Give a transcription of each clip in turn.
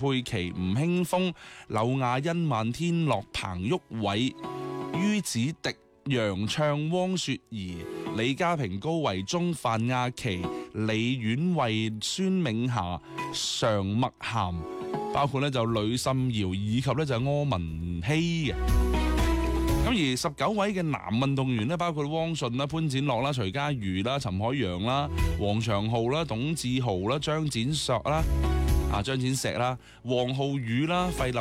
佩琪、吳興峰、柳亞欣、萬天樂、彭旭偉、于子迪、楊暢、汪雪兒、李家平、高維忠、范亞琪、李婉慧、孫銘霞、常麥涵，包括咧就呂滲瑤以及咧就柯文希嘅。咁而19位嘅男運動員咧，包括汪順啦、潘展樂啦、徐嘉餘啦、陳海洋啦、黃長浩啦、董志豪啦、張展碩啦、張展石啦、黃浩宇啦、費立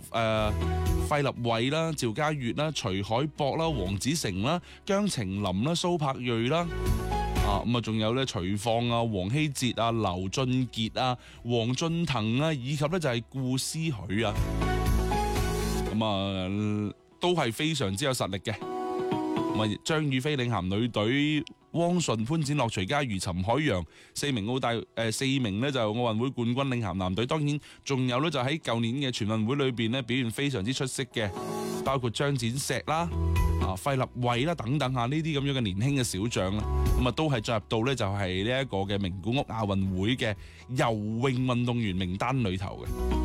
偉啦、趙家悅啦、徐海博啦、黃子成啦、姜晴林啦、蘇柏睿啦，咁啊仲有咧徐放啊、黃希哲啊、劉俊傑啊、黃俊騰啊，以及咧就係顧思許啊，咁啊都係非常之有實力嘅。咁啊張雨霏領銜女隊，汪順、潘展樂、徐嘉餘、陳海洋4名4名呢就奧運會冠軍領銜男隊。當然仲有呢就喺舊年嘅全運會裏邊呢表現非常之出色嘅，包括張展石啦、費立偉啦等等呢啲咁樣嘅年輕嘅小將啦，咁啊都係進入到呢就係呢一個嘅名古屋亞運會嘅游泳運動員名單裏頭嘅。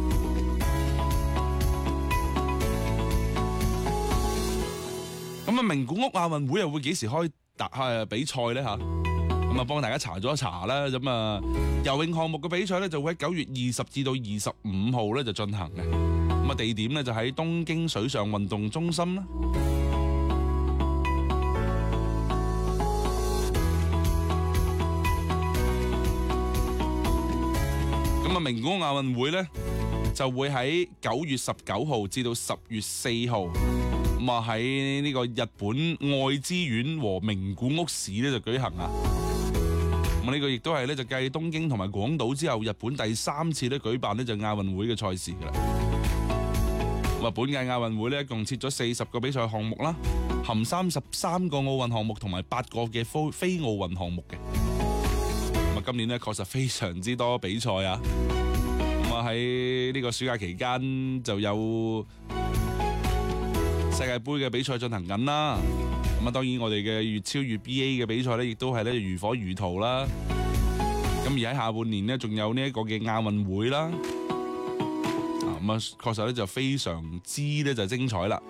咁啊，名古屋亞運會又會幾時開比賽呢？咁啊幫大家查咗一查啦。咁啊游泳項目嘅比賽呢，就會喺9月20至到25號咧就進行嘅。咁啊地點呢，就喺東京水上運動中心啦。咁啊名古屋亞運會呢，就會喺9月19號至到10月4號。咁啊喺呢個日本愛知縣和名古屋市咧就舉行啊！咁呢個亦都係咧就繼東京同埋廣島之後，日本第3次咧舉辦呢就亞運會嘅賽事噶啦。咁啊本屆亞運會咧一共設咗40個比賽項目啦，含33個奧運項目同埋8個嘅非奧運項目嘅。咁啊今年咧確實非常之多比賽啊！咁啊喺呢個暑假期間就有世界盃嘅比賽進行緊啦，咁啊當然我哋嘅越超越 BA 嘅比賽咧，亦都係咧如火如荼啦。咁而喺下半年呢，仲有呢一個嘅亞運會啦，咁啊確實咧就非常之咧就精彩啦。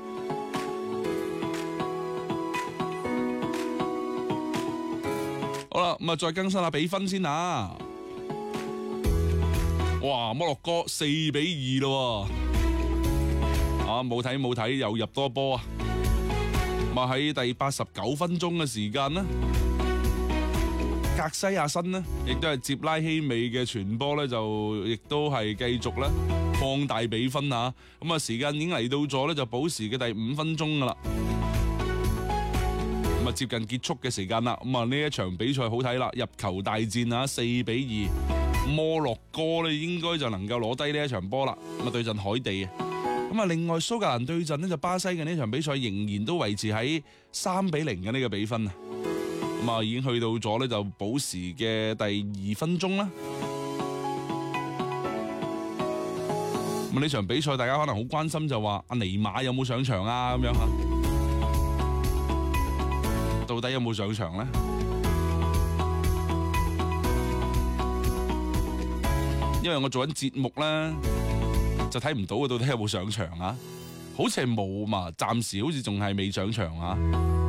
好啦，咁啊再更新下比分先啊！哇，摩洛哥4-2咯。冇睇又入多波啊！咁啊喺第89分鐘嘅時間呢，格西亞辛呢亦都係接拉希美嘅傳波呢，就亦都係繼續咧放大比分啊！咁啊時間已經嚟到咗呢，就補時嘅第5分鐘噶啦，咁啊接近結束嘅時間啦。咁啊呢一場比賽好睇啦，入球大戰啊，4-2，摩洛哥呢應該就能夠攞低呢一場波啦。咁啊對陣海地啊！咁啊，另外蘇格蘭對陣呢就巴西嘅呢場比賽仍然都維持喺3-0嘅呢個比分啊，咁啊已經去到咗呢就補時嘅第2分鐘啦。咁呢場比賽大家可能好關心，就話阿尼馬有冇上場啊？咁樣吓，到底有冇上場呢？因為我做緊節目啦，就睇唔到到底有冇上場啊？好似係冇嘛，暫時好似仲係未上場啊。